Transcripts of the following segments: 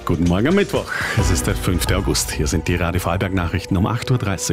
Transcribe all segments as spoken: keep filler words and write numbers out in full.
Guten Morgen am Mittwoch. Es ist der fünfte August. Hier sind die Radio Vorarlberg-Nachrichten um acht Uhr dreißig.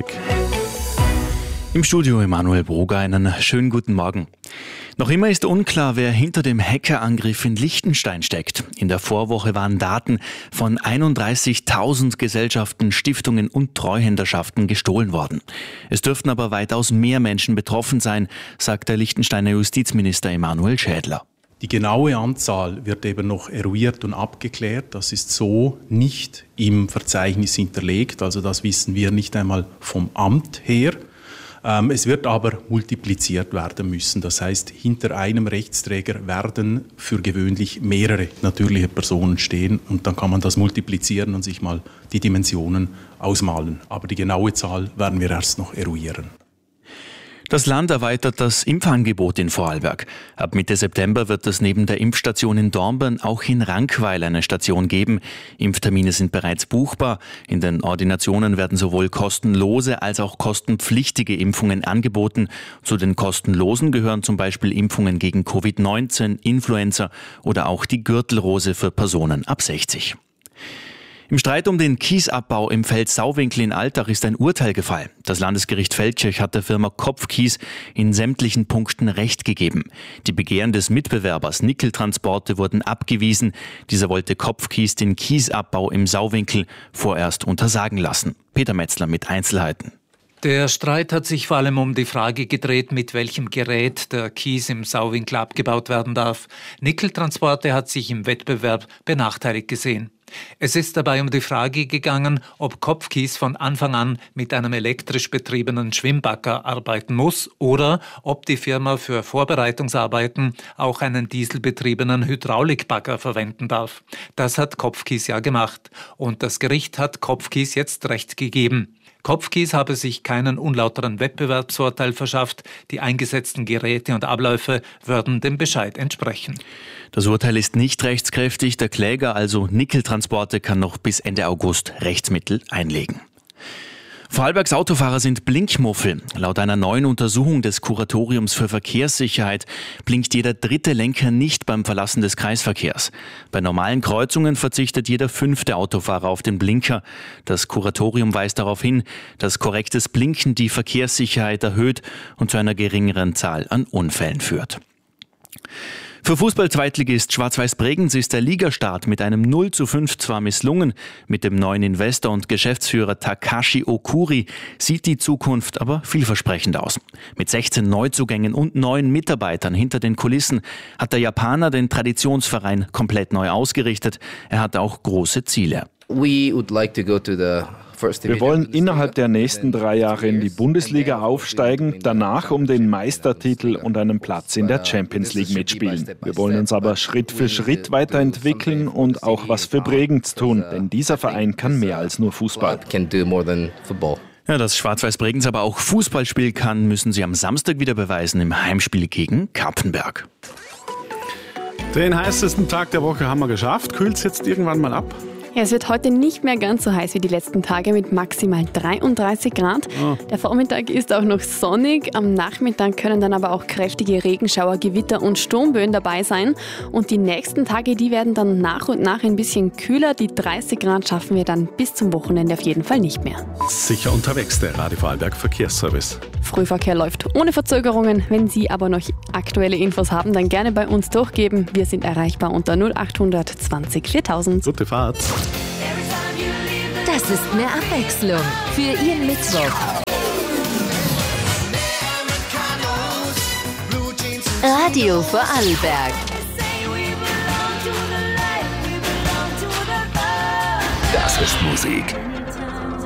Im Studio Emanuel Broger, einen schönen guten Morgen. Noch immer ist unklar, wer hinter dem Hackerangriff in Liechtenstein steckt. In der Vorwoche waren Daten von einunddreißigtausend Gesellschaften, Stiftungen und Treuhänderschaften gestohlen worden. Es dürften aber weitaus mehr Menschen betroffen sein, sagt der Liechtensteiner Justizminister Emanuel Schädler. Die genaue Anzahl wird eben noch eruiert und abgeklärt. Das ist so nicht im Verzeichnis hinterlegt. Also das wissen wir nicht einmal vom Amt her. Es wird aber multipliziert werden müssen. Das heißt, hinter einem Rechtsträger werden für gewöhnlich mehrere natürliche Personen stehen. Und dann kann man das multiplizieren und sich mal die Dimensionen ausmalen. Aber die genaue Zahl werden wir erst noch eruieren. Das Land erweitert das Impfangebot in Vorarlberg. Ab Mitte September wird es neben der Impfstation in Dornbirn auch in Rankweil eine Station geben. Impftermine sind bereits buchbar. In den Ordinationen werden sowohl kostenlose als auch kostenpflichtige Impfungen angeboten. Zu den kostenlosen gehören zum Beispiel Impfungen gegen Covid neunzehn, Influenza oder auch die Gürtelrose für Personen ab sechzig. Im Streit um den Kiesabbau im Feld Sauwinkel in Altach ist ein Urteil gefallen. Das Landesgericht Feldkirch hat der Firma Kopfkies in sämtlichen Punkten Recht gegeben. Die Begehren des Mitbewerbers Nickeltransporte wurden abgewiesen. Dieser wollte Kopfkies den Kiesabbau im Sauwinkel vorerst untersagen lassen. Peter Metzler mit Einzelheiten. Der Streit hat sich vor allem um die Frage gedreht, mit welchem Gerät der Kies im Sauwinkel abgebaut werden darf. Nickeltransporte hat sich im Wettbewerb benachteiligt gesehen. Es ist dabei um die Frage gegangen, ob Kopfkies von Anfang an mit einem elektrisch betriebenen Schwimmbagger arbeiten muss oder ob die Firma für Vorbereitungsarbeiten auch einen dieselbetriebenen Hydraulikbagger verwenden darf. Das hat Kopfkies ja gemacht und das Gericht hat Kopfkies jetzt Recht gegeben. Kopfkies habe sich keinen unlauteren Wettbewerbsvorteil verschafft. Die eingesetzten Geräte und Abläufe würden dem Bescheid entsprechen. Das Urteil ist nicht rechtskräftig. Der Kläger, also Nickeltransporte, kann noch bis Ende August Rechtsmittel einlegen. Vorarlbergs Autofahrer sind Blinkmuffel. Laut einer neuen Untersuchung des Kuratoriums für Verkehrssicherheit blinkt jeder dritte Lenker nicht beim Verlassen des Kreisverkehrs. Bei normalen Kreuzungen verzichtet jeder fünfte Autofahrer auf den Blinker. Das Kuratorium weist darauf hin, dass korrektes Blinken die Verkehrssicherheit erhöht und zu einer geringeren Zahl an Unfällen führt. Für Fußball-Zweitligist Schwarz-Weiß Bregenz ist der Ligastart mit einem null zu fünf zwar misslungen. Mit dem neuen Investor und Geschäftsführer Takashi Okuri sieht die Zukunft aber vielversprechend aus. Mit sechzehn Neuzugängen und neun Mitarbeitern hinter den Kulissen hat der Japaner den Traditionsverein komplett neu ausgerichtet. Er hat auch große Ziele. We would like to go to the Wir wollen innerhalb der nächsten drei Jahre in die Bundesliga aufsteigen, danach um den Meistertitel und einen Platz in der Champions League mitspielen. Wir wollen uns aber Schritt für Schritt weiterentwickeln und auch was für Bregenz tun, denn dieser Verein kann mehr als nur Fußball. Ja, dass Schwarz-Weiß Bregenz aber auch Fußball spielen kann, müssen sie am Samstag wieder beweisen im Heimspiel gegen Kapfenberg. Den heißesten Tag der Woche haben wir geschafft. Kühlt es jetzt irgendwann mal ab? Ja, es wird heute nicht mehr ganz so heiß wie die letzten Tage mit maximal dreiunddreißig Grad. Oh. Der Vormittag ist auch noch sonnig. Am Nachmittag können dann aber auch kräftige Regenschauer, Gewitter und Sturmböen dabei sein. Und die nächsten Tage, die werden dann nach und nach ein bisschen kühler. Die dreißig Grad schaffen wir dann bis zum Wochenende auf jeden Fall nicht mehr. Sicher unterwegs, der Radio Vorarlberg Verkehrsservice. Frühverkehr läuft ohne Verzögerungen. Wenn Sie aber noch aktuelle Infos haben, dann gerne bei uns durchgeben. Wir sind erreichbar unter null acht zwanzig viertausend. Gute Fahrt. Das ist mehr Abwechslung für Ihren Mittwoch. Radio Vorarlberg. Das ist Musik.